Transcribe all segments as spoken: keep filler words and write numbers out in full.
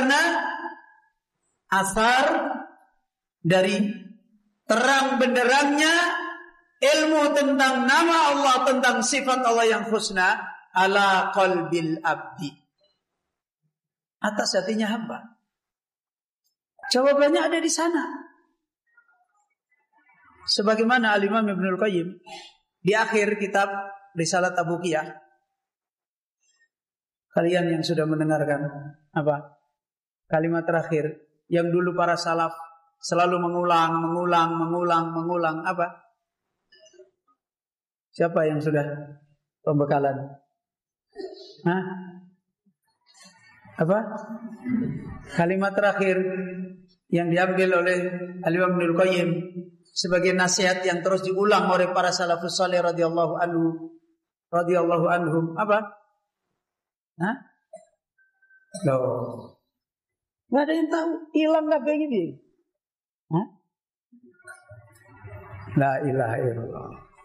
karena asar dari terang benderangnya ilmu tentang nama Allah, tentang sifat Allah yang husna ala qalbil abdi, atas hatinya hamba. Jawabannya ada di sana. Sebagaimana Al-Imam Ibnul Qayyim di akhir kitab Risalah Tabukiyah, kalian yang sudah mendengarkan apa kalimat terakhir yang dulu para salaf selalu mengulang, mengulang, mengulang, mengulang apa? Siapa yang sudah pembekalan? Hah? Apa? Kalimat terakhir yang diambil oleh Al-Imam Ibnul Qayyim sebagai nasihat yang terus diulang oleh para salafus saleh radhiyallahu anhu radhiyallahu anhum apa? Hah? Loh. Enggak ada yang tahu, hilang kabeh ini. Hah? La ilaha illallah.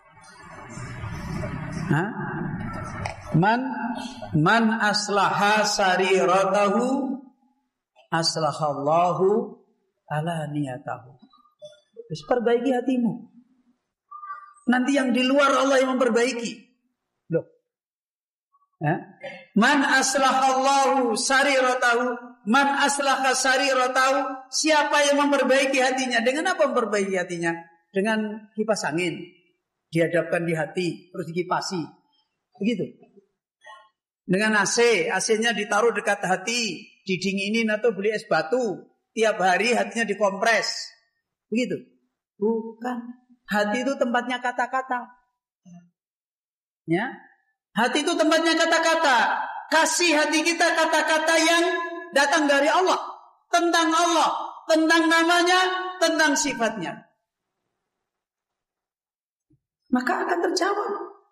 Hah? Man man aslaha sariratahu aslahallahu alaniyatahu. Terus perbaiki hatimu. Nanti yang di luar Allah yang memperbaiki. Loh. Ya? Man aslahallahu sariratahu, man aslaha sariratahu, siapa yang memperbaiki hatinya? Dengan apa memperbaiki hatinya? Dengan kipas angin. Dihadapkan di hati, terus dikipasi. Begitu. Dengan A C, A C-nya ditaruh dekat hati, didinginin atau beli es batu. Tiap hari hatinya dikompres. Begitu. Bukan. Hati itu tempatnya kata-kata. Ya. Hati itu tempatnya kata-kata. Kasih hati kita kata-kata yang datang dari Allah. Tentang Allah. Tentang namanya. Tentang sifatnya. Maka akan terjawab.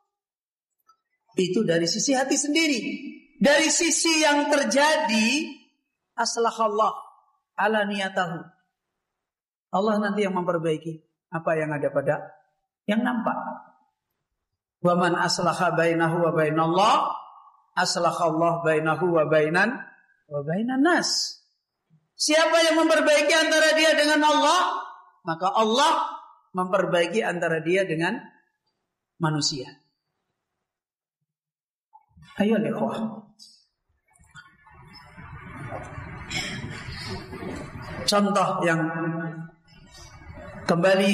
Itu dari sisi hati sendiri. Dari sisi yang terjadi, aslahallah ala niyatahu. Allah nanti yang memperbaiki apa yang ada pada yang nampak. Wa man aslaha bainahu wa bainallah, aslahallah bainahu wa bainan wa bainan nas. Siapa yang memperbaiki antara dia dengan Allah, maka Allah memperbaiki antara dia dengan manusia. Ayo ikhwah. Contoh yang kembali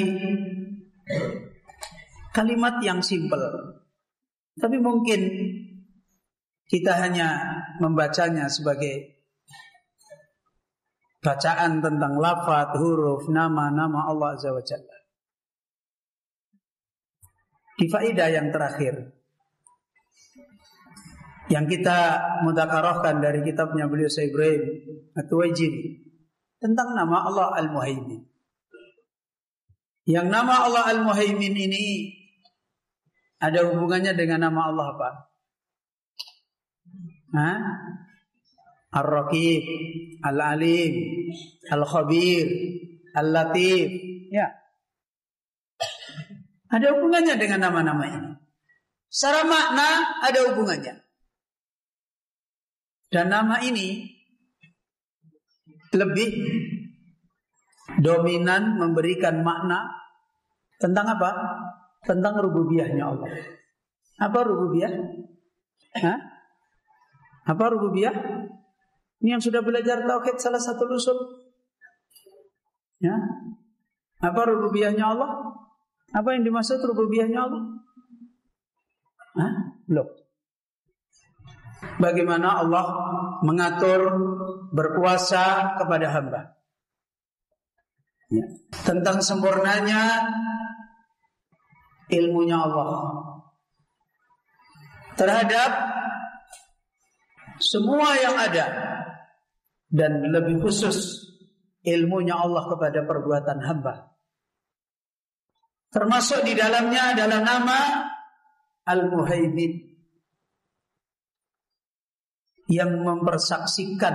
kalimat yang simpel, tapi mungkin kita hanya membacanya sebagai bacaan tentang lafaz, huruf, nama-nama Allah Azza wa Jalla. Di faedah yang terakhir yang kita mudzakarahkan dari kitabnya beliau Syekh Ibrahim At-Tuwaijiri tentang nama Allah Al-Muhaimin. Yang nama Allah Al-Muhaimin ini ada hubungannya dengan nama Allah apa? Hah? Ar-Raqib, Al-Alim, Al-Khabir, Al-Latif. Ya. Ada hubungannya dengan nama-nama ini. Secara makna ada hubungannya. Dan nama ini lebih dominan memberikan makna tentang apa? Tentang rububiyahnya Allah. Apa rububiyah? Hah? Apa rububiyah? Ini yang sudah belajar tauhid salah satu usul. Ya. Apa rububiyahnya Allah? Apa yang dimaksud rububiyahnya Allah? Hah? Belum. Bagaimana Allah mengatur berkuasa kepada hamba. Ya. Tentang sempurnanya ilmunya Allah terhadap semua yang ada, dan lebih khusus ilmunya Allah kepada perbuatan hamba. Termasuk di dalamnya adalah nama Al-Muhaimin yang mempersaksikan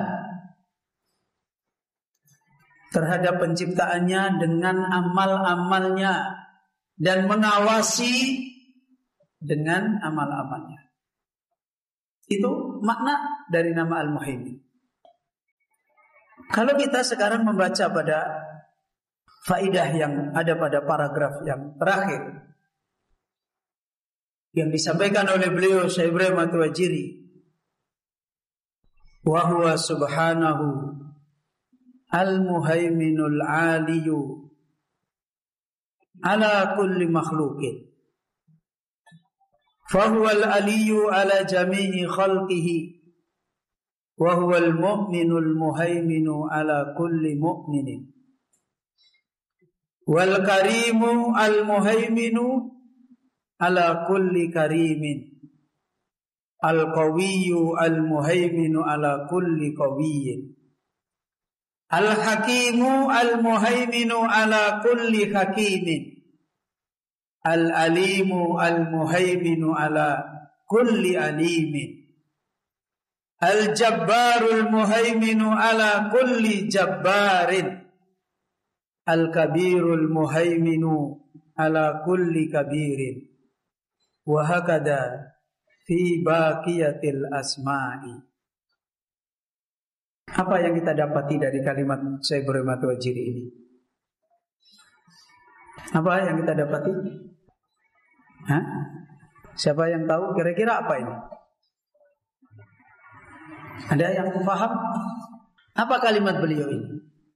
terhadap penciptaannya dengan amal-amalnya dan mengawasi dengan amal-amalnya. Itu makna dari nama Al-Muhaimin. Kalau kita sekarang membaca pada faidah yang ada pada paragraf yang terakhir yang disampaikan oleh beliau Syekh Ibrahim At-Tuwajiri, wa huwa subhanahu al-muhaiminul aliyu ala kulli makhluqin fa huwa al-aliyu ala jami'i khalqihi wa huwa al-mu'minul muhaiminu ala kulli mu'minin wal karimu al-muhaiminu ala kulli karimin al-qawiyyu al-muhaiminu ala kulli qawiyyin al-hakimu al-muhaiminu ala kulli hakimin al-alimu al-muhaiminu ala kulli alimin al-jabbarul muhaiminu ala kulli jabbarin al-kabirul muhaiminu ala kulli kabirin wa hakada fi baqiyatil asma'i. Apa yang kita dapati dari kalimat Syekh Ibrahim At-Tuwajiri ini? Apa yang kita dapati? Hah? Siapa yang tahu kira-kira apa ini? Ada yang paham? Apa kalimat beliau ini?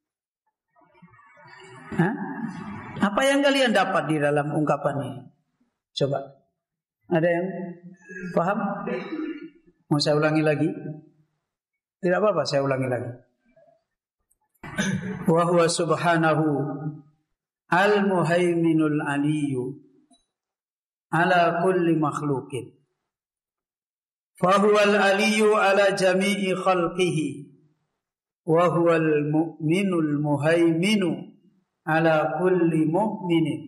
Hah? Apa yang kalian dapat di dalam ungkapan ini? Coba. Ada yang paham? Mau saya ulangi lagi? Tidak apa-apa, saya ulangi lagi. Wa huwa subhanahu al-muhaiminul aliyyu ala kulli makhluqin. Fa huwa al-aliyyu ala jami'i khalqihi wa huwa al-mu'minul muhaiminu ala kulli mu'minin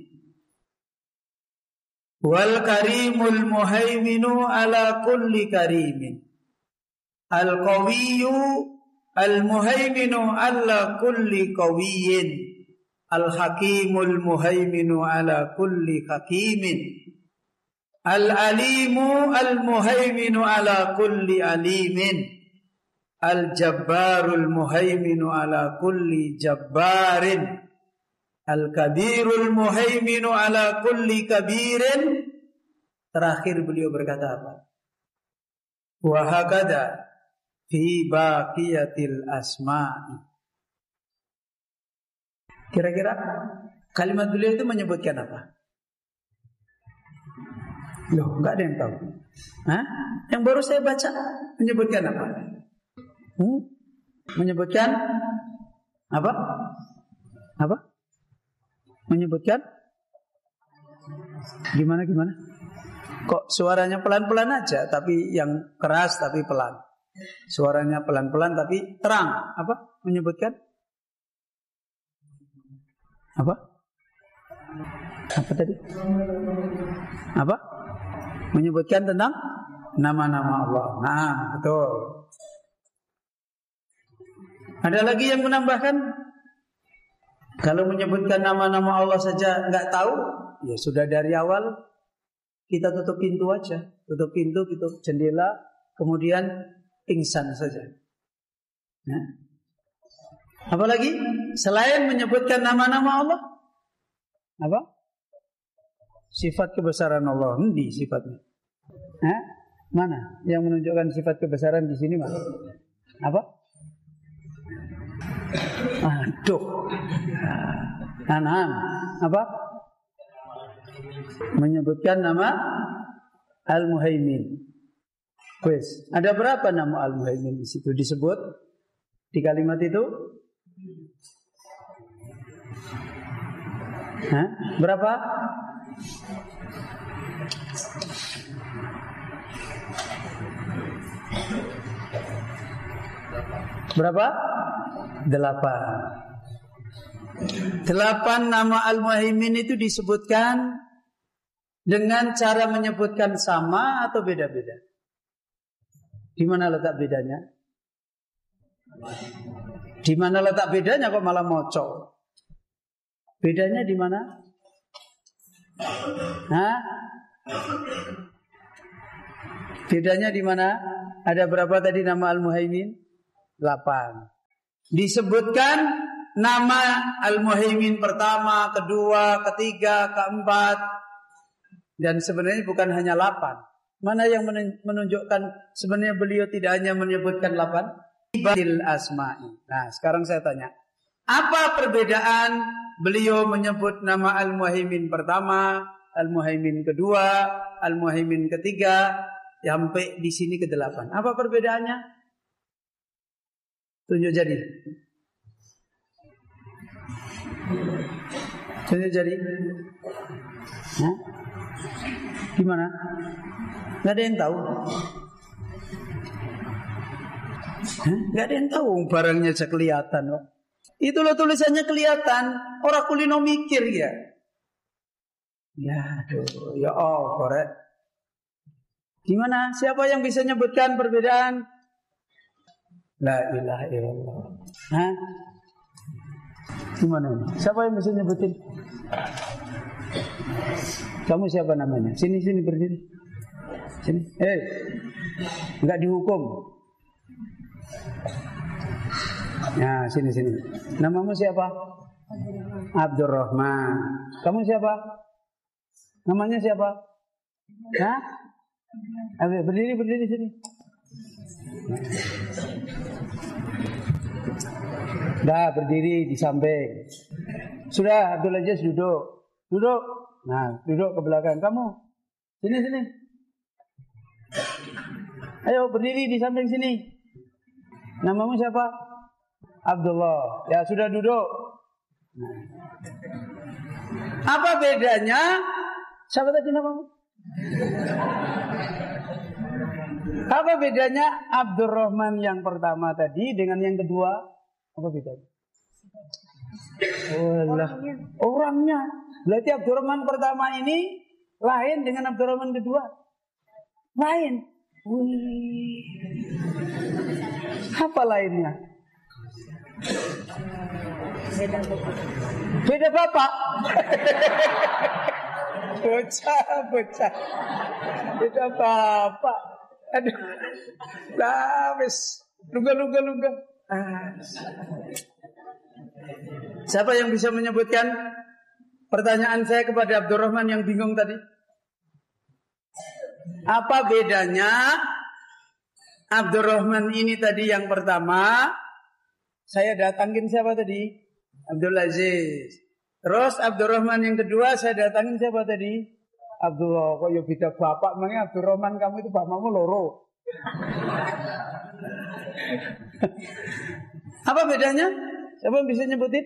wal karimul muhaiminu ala kulli karimin al qawiyyu al muhaiminu ala kulli qawiyyin al hakimul muhaiminu ala kulli hakimin al alimu al muhaiminu ala kulli alimin al jabbarul muhaiminu ala kulli jabbarin al-kabirul muhaiminu ala kulli kabirin. Terakhir beliau berkata apa? Wa hakada fi baqiyatil asma'i. Kira-kira kalimat beliau itu menyebutkan apa? Loh, enggak ada yang tahu. Hah? Yang baru saya baca menyebutkan apa? Hmm? Menyebutkan apa? Apa? Menyebutkan gimana gimana? Kok suaranya pelan-pelan aja, tapi yang keras tapi pelan. Suaranya pelan-pelan tapi terang. Apa? Menyebutkan apa? Apa tadi? Apa? Menyebutkan tentang nama-nama Allah. Nah, betul. Ada lagi yang menambahkan? Kalau menyebutkan nama-nama Allah saja nggak tahu, ya sudah dari awal kita tutup pintu aja, tutup pintu, tutup jendela, kemudian pingsan saja. Nah. Apalagi selain menyebutkan nama-nama Allah, apa? Sifat kebesaran Allah, di sifatnya. Hah? Mana yang menunjukkan sifat kebesaran di sini, Mas? Apa? Aduh. Anam. Apa? Menyebutkan nama Al-Muhaimin. Wes, ada berapa nama Al-Muhaimin di situ disebut di kalimat itu? Hah? Berapa? Berapa? Delapan. Delapan nama Al-Muhaimin itu disebutkan dengan cara menyebutkan sama atau beda-beda? Di mana letak bedanya? Di mana letak bedanya kok malah mocok? Bedanya di mana? Hah? Bedanya di mana? Ada berapa tadi nama Al-Muhaimin? Delapan. disebutkan nama Al-Muhaimin pertama, kedua, ketiga, keempat, dan sebenarnya bukan hanya delapan. Mana yang menunjukkan sebenarnya beliau tidak hanya menyebutkan delapan? Ibadil asma'i. Nah, sekarang saya tanya, apa perbedaan beliau menyebut nama Al-Muhaimin pertama, Al-Muhaimin kedua, Al-Muhaimin ketiga, sampai di sini ke delapan? Apa perbedaannya? Tunjuk jari. Tunjuk jari. Hah? Gimana? Gak ada yang tahu. Hah? Gak ada yang tahu. Barangnya aja kelihatan loh. Itu loh tulisannya kelihatan. Orang kulino mikir ya. Ya aduh, ya oh korek. Gimana? Siapa yang bisa nyebutkan perbedaan? La ilaha illallah. Hah? Gimana ini? Siapa yang bisa nyebutin? Kamu siapa namanya? Sini sini berdiri. Sini. Eh, hey, nggak dihukum. Nah, sini sini. Namamu siapa? Abdurrahman. Kamu siapa? Namanya siapa? Hah? Ayo berdiri berdiri sini. Dah berdiri di samping. Sudah Abdul Aziz duduk. Duduk. Nah, duduk ke belakang kamu. Sini sini. Ayo berdiri di samping sini. Namamu siapa? Abdullah. Ya sudah duduk. Nah. Apa bedanya? Siapa tadi namamu? Apa bedanya Abdurrahman yang pertama tadi dengan yang kedua? Apa bedanya? Oh, orangnya. orangnya. Berarti Abdurrahman pertama ini lain dengan Abdurrahman kedua. Lain. Wih. Apa lainnya? Beda bapak. Beda bapak. Bocah, bocah. Beda bapak. Aduh. Lah wis, luga-luga-luga. Ah. Siapa yang bisa menyebutkan pertanyaan saya kepada Abdurrahman yang bingung tadi? Apa bedanya Abdurrahman ini tadi yang pertama? Saya datangin siapa tadi? Abdul Aziz. Terus Abdurrahman yang kedua saya datangin siapa tadi? Abdullah. Kok ya beda bapak? Makanya Abdurrahman kamu itu bapakmu loro. Apa bedanya? Siapa yang bisa nyebutin?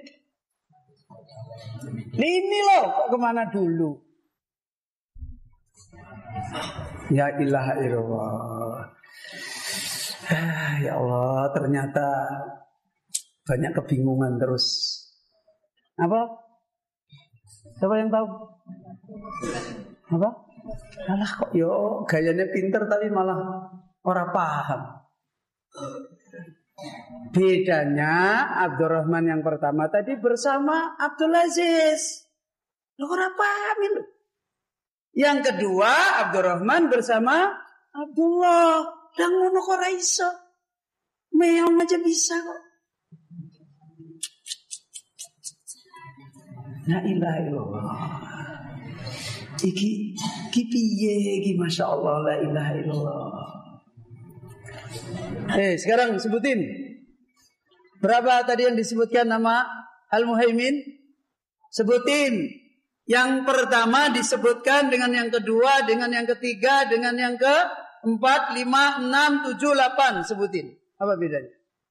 Ini loh, kok kemana dulu? Ya ilaha illallah. Ya Allah, ternyata banyak kebingungan terus. Apa? Siapa yang tahu? Apa? Alah kok yo gayanya pinter tapi malah orang paham. Bedanya Abdurrahman yang pertama tadi bersama Abdul Aziz. Lo orang paham itu. Yang kedua Abdurrahman bersama Abdullah. Dan ngono kok ora iso. Meong aja bisa kok. La ilaha illallah. Iki iki piye iki masyaallah la ilaha illallah. Eh, sekarang sebutin. Berapa tadi yang disebutkan nama Al-Muhaimin? Sebutin. Yang pertama disebutkan dengan yang kedua, dengan yang ketiga, dengan yang keempat, lima, enam, tujuh, delapan. Sebutin. Apa bedanya?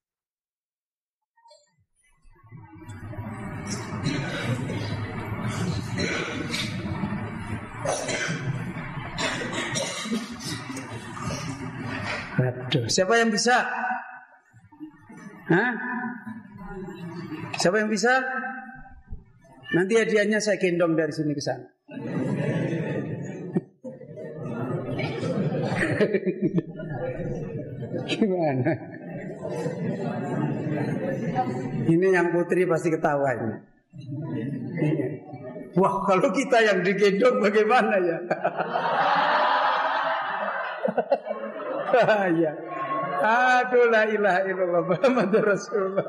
Aduh, siapa yang bisa? Hah? Siapa yang bisa? Nanti hadiahnya saya gendong dari sini ke sana. Gimana? Ini yang putri pasti ketawa ini. Wah, kalau kita yang digendong bagaimana ya? Ya. Aduh la ilaha illallah Muhammadur Rasulullah.